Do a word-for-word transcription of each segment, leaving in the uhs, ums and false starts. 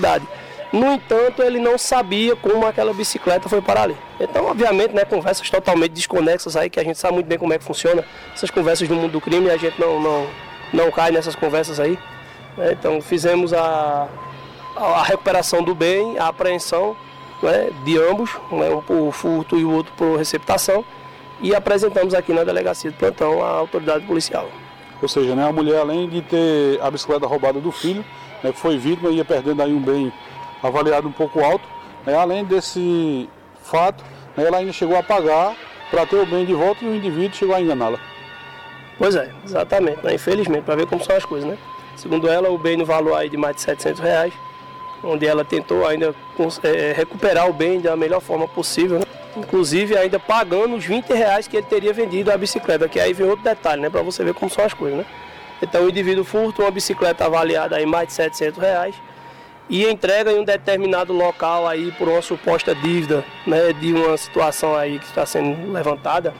cidade. No entanto, ele não sabia como aquela bicicleta foi parar ali. Então, obviamente, né, conversas totalmente desconexas aí, que a gente sabe muito bem como é que funciona. Essas conversas do mundo do crime, a gente não, não, não cai nessas conversas aí. Né? Então, fizemos a, a recuperação do bem, a apreensão, né, de ambos, né, um por furto e o outro por receptação, e apresentamos aqui na delegacia de plantão a autoridade policial. Ou seja, né, a mulher, além de ter a bicicleta roubada do filho, né, que foi vítima e ia perdendo aí um bem avaliado um pouco alto, né, além desse fato, né, ela ainda chegou a pagar para ter o bem de volta e o indivíduo chegou a enganá-la. Pois é, exatamente, né, infelizmente, para ver como são as coisas, né? Segundo ela, o bem no valor aí de mais de setecentos reais, onde ela tentou ainda é, recuperar o bem da melhor forma possível, né? Inclusive ainda pagando os vinte reais que ele teria vendido a bicicleta, que aí vem outro detalhe, né, para você ver como são as coisas, né? Então o indivíduo furta uma bicicleta avaliada em mais de setecentos reais e entrega em um determinado local aí por uma suposta dívida, né, de uma situação aí que está sendo levantada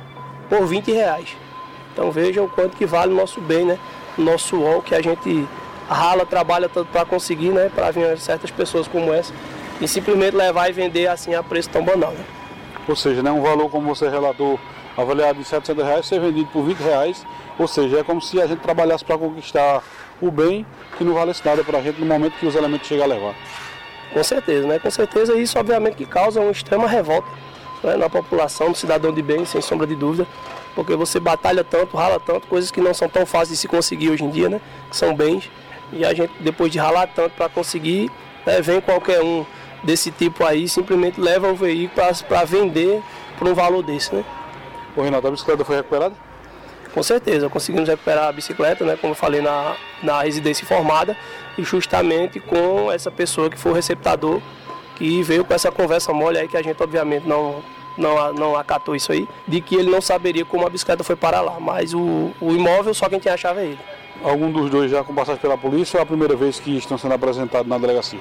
por vinte reais. Então veja o quanto que vale o nosso bem, né, o nosso suor que a gente rala, trabalha tanto para conseguir, né, para vir certas pessoas como essa e simplesmente levar e vender assim a preço tão banal, né? Ou seja, né, um valor, como você relatou, avaliado em setecentos reais, ser vendido por vinte reais, ou seja, é como se a gente trabalhasse para conquistar o bem que não vale nada para a gente no momento que os elementos chegam a levar. Com certeza, né? Com certeza isso obviamente que causa uma extrema revolta, né, na população, no cidadão de bem, sem sombra de dúvida, porque você batalha tanto, rala tanto, coisas que não são tão fáceis de se conseguir hoje em dia, né? Que são bens, e a gente depois de ralar tanto para conseguir, né, vem qualquer um desse tipo aí, simplesmente leva o veículo para vender por um valor desse, né? Ô Renato, a bicicleta foi recuperada? Com certeza, conseguimos recuperar a bicicleta, né, como eu falei, na, na residência informada, e justamente com essa pessoa que foi o receptador, que veio com essa conversa mole aí, que a gente obviamente não, não, não acatou isso aí, de que ele não saberia como a bicicleta foi parar lá, mas o, o imóvel só quem tinha a chave é ele. Algum dos dois já com passagem pela polícia ou é a primeira vez que estão sendo apresentados na delegacia?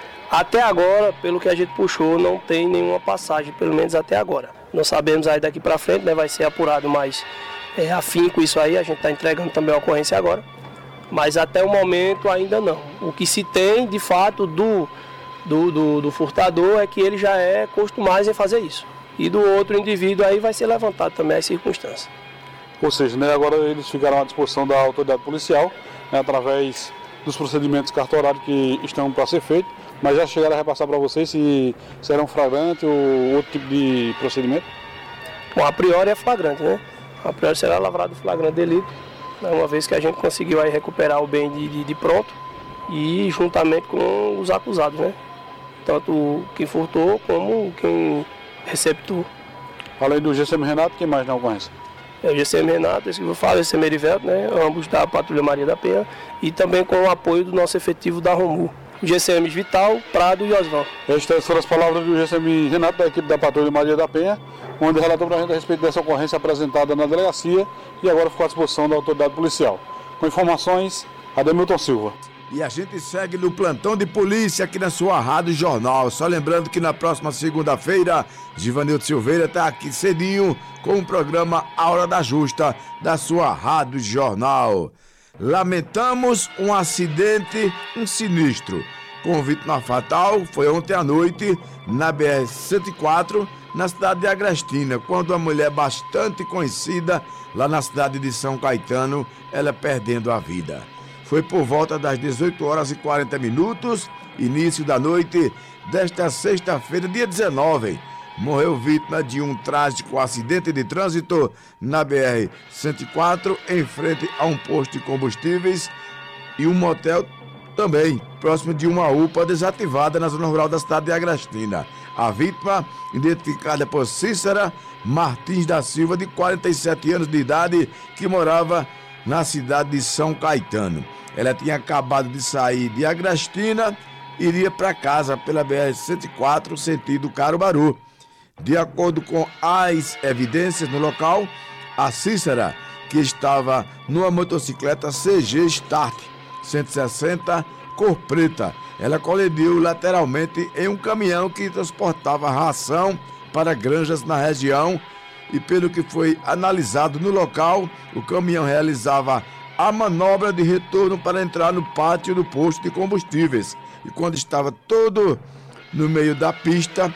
Até agora, pelo que a gente puxou, não tem nenhuma passagem, pelo menos até agora. Não sabemos aí daqui para frente, né, vai ser apurado mais é, afinco isso aí, a gente está entregando também a ocorrência agora, mas até o momento ainda não. O que se tem, de fato, do, do, do, do furtador é que ele já é acostumado em fazer isso. E do outro indivíduo aí vai ser levantado também as circunstâncias. Ou seja, né, agora eles ficaram à disposição da autoridade policial, né, através dos procedimentos cartorários que estão para ser feitos, mas já chegaram a repassar para vocês se será um flagrante ou outro tipo de procedimento? Bom, a priori é flagrante, né? A priori será lavrado flagrante delito, né, uma vez que a gente conseguiu aí recuperar o bem de, de, de pronto e juntamente com os acusados, né? Tanto quem furtou como quem receptou. Além do G C M Renato, quem mais na ocorrência? É o G C M Renato, esse que eu falo, o G C M Erivelto, né? Ambos da Patrulha Maria da Penha e também com o apoio do nosso efetivo da Romu. G C M Vital, Prado e Osval. Estas foram as palavras do G C M Renato, da equipe da Patrulha Maria da Penha, onde relatou para a gente a respeito dessa ocorrência apresentada na delegacia e agora ficou à disposição da autoridade policial. Com informações, Ademilton Silva. E a gente segue no plantão de polícia aqui na sua Rádio Jornal. Só lembrando que na próxima segunda-feira, Givanildo Silveira está aqui cedinho com o programa A Hora da Justa da sua Rádio Jornal. Lamentamos um acidente, um sinistro com vítima fatal. Foi ontem à noite na B R cento e quatro, na cidade de Agrestina, quando uma mulher bastante conhecida lá na cidade de São Caetano, ela perdendo a vida. Foi por volta das dezoito horas e quarenta minutos, início da noite desta sexta-feira, dia dezenove. Morreu vítima de um trágico acidente de trânsito na B R cento e quatro, em frente a um posto de combustíveis e um motel também, próximo de uma U P A desativada na zona rural da cidade de Agrestina. A vítima, identificada por Cícera Martins da Silva, de quarenta e sete anos de idade, que morava na cidade de São Caetano. Ela tinha acabado de sair de Agrestina e iria para casa pela B R cento e quatro, sentido Caruaru. De acordo com as evidências no local, a Cícera, que estava numa motocicleta C G Start cento e sessenta, cor preta, ela colidiu lateralmente em um caminhão que transportava ração para granjas na região e, pelo que foi analisado no local, o caminhão realizava a manobra de retorno para entrar no pátio do posto de combustíveis. e quando estava todo no meio da pista,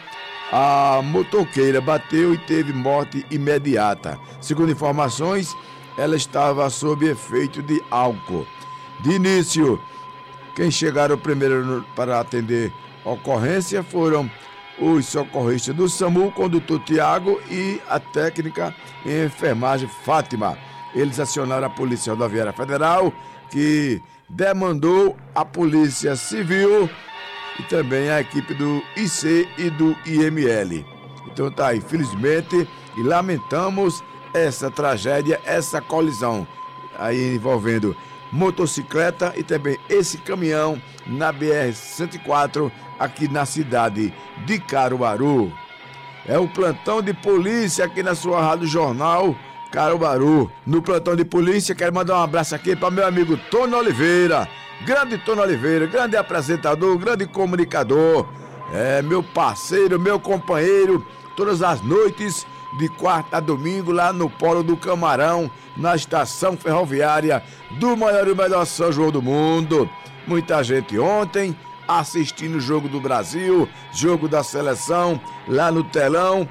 a motoqueira bateu e teve morte imediata. Segundo informações, ela estava sob efeito de álcool. De início, quem chegaram primeiro para atender a ocorrência foram os socorristas do SAMU, o condutor Tiago e a técnica em enfermagem Fátima. Eles acionaram a Polícia Rodoviária Federal, que demandou a Polícia Civil e também a equipe do I C e do I M L. Então tá aí, infelizmente, e lamentamos essa tragédia, essa colisão aí envolvendo motocicleta e também esse caminhão na B R cento e quatro aqui na cidade de Caruaru. É o plantão de polícia aqui na sua Rádio Jornal Caruaru. No plantão de polícia, quero mandar um abraço aqui para meu amigo Tony Oliveira. Grande Tony Oliveira, grande apresentador, grande comunicador. É meu parceiro, meu companheiro, todas as noites, de quarta a domingo, lá no Polo do Camarão, na estação ferroviária do maior e melhor São João do mundo. Muita gente ontem assistindo o jogo do Brasil, jogo da seleção, lá no telão,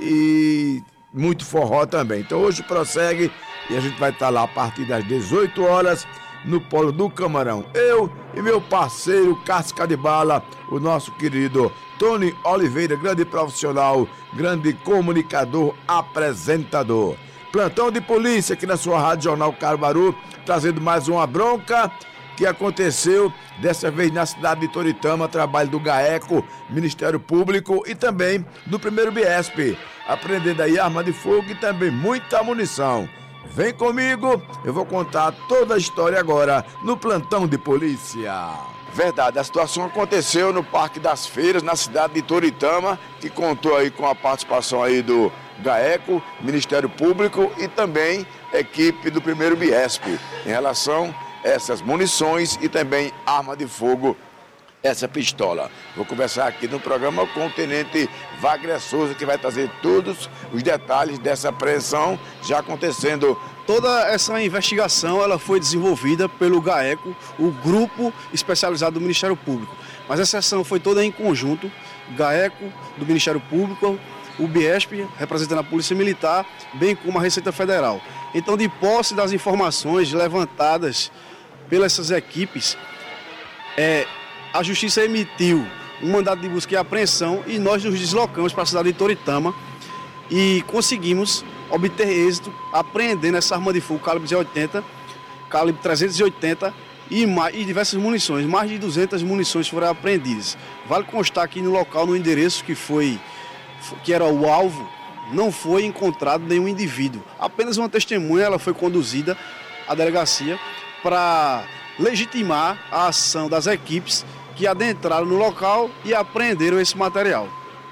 e muito forró também. Então hoje prossegue e a gente vai estar lá a partir das dezoito horas no Polo do Camarão. Eu e meu parceiro Casca de Bala, o nosso querido Tony Oliveira, grande profissional, grande comunicador, apresentador. Plantão de polícia aqui na sua Rádio Jornal Caruaru, trazendo mais uma bronca que aconteceu, dessa vez na cidade de Toritama, trabalho do GAECO, Ministério Público e também do primeiro Biesp, apreendendo aí arma de fogo e também muita munição. Vem comigo, eu vou contar toda a história agora no Plantão de Polícia. Verdade, a situação aconteceu no Parque das Feiras, na cidade de Toritama, que contou aí com a participação aí do GAECO, Ministério Público e também equipe do primeiro Biesp, em relação a essas munições e também arma de fogo, essa pistola. Vou conversar aqui no programa com o Tenente Wagner Souza, que vai trazer todos os detalhes dessa apreensão já acontecendo. Toda essa investigação ela foi desenvolvida pelo GAECO, o grupo especializado do Ministério Público. Mas essa ação foi toda em conjunto, GAECO, do Ministério Público, o Biesp, representando a Polícia Militar, bem como a Receita Federal. Então, de posse das informações levantadas pelas essas equipes, é, a Justiça emitiu um mandado de busca e apreensão e nós nos deslocamos para a cidade de Toritama e conseguimos obter êxito apreendendo essa arma de fogo calibre oitenta, calibre trezentos e oitenta e, mais, e diversas munições. Mais de duzentas munições foram apreendidas. Vale constar que no local, no endereço que foi, que era o alvo, não foi encontrado nenhum indivíduo. Apenas uma testemunha ela foi conduzida à delegacia para legitimar a ação das equipes que adentraram no local e apreenderam esse material.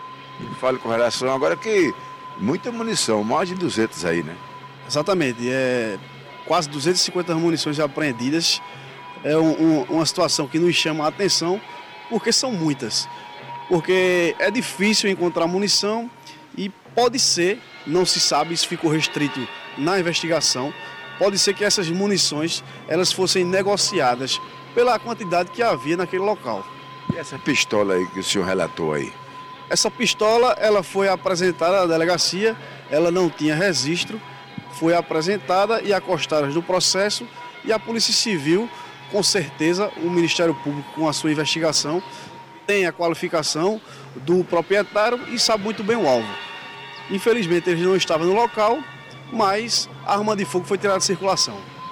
Falo com relação agora que muita munição, mais de duzentas aí, né? Exatamente, é quase duzentas e cinquenta munições apreendidas. É um, um, uma situação que nos chama a atenção porque são muitas. Porque é difícil encontrar munição e pode ser, não se sabe, isso ficou restrito na investigação, pode ser que essas munições elas fossem negociadas pela quantidade que havia naquele local. E essa pistola aí que o senhor relatou aí? Essa pistola ela foi apresentada à delegacia, ela não tinha registro, foi apresentada e acostadas no processo e a Polícia Civil, com certeza, o Ministério Público com a sua investigação, tem a qualificação do proprietário e sabe muito bem o alvo. Infelizmente eles não estavam no local, mas a arma de fogo foi tirada de circulação.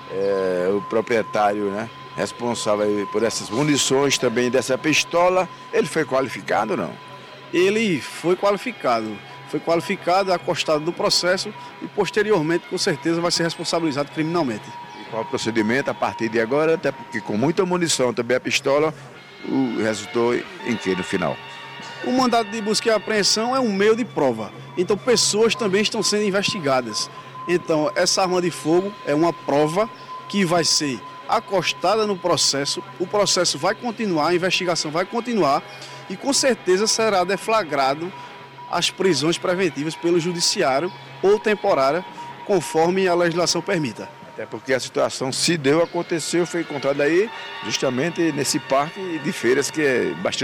É, o proprietário, né, responsável por essas munições também dessa pistola, ele foi qualificado ou não? Ele foi qualificado, foi qualificado, acostado no processo e posteriormente com certeza vai ser responsabilizado criminalmente. E qual o procedimento a partir de agora, até porque com muita munição também a pistola, o resultou em que no final? O mandado de busca e apreensão é um meio de prova, então pessoas também estão sendo investigadas. Então essa arma de fogo é uma prova que vai ser acostada no processo, o processo vai continuar, a investigação vai continuar e com certeza será deflagrado as prisões preventivas pelo judiciário ou temporária, conforme a legislação permita. Até porque a situação, se deu, aconteceu, foi encontrada aí justamente nesse parque de feiras que é bastante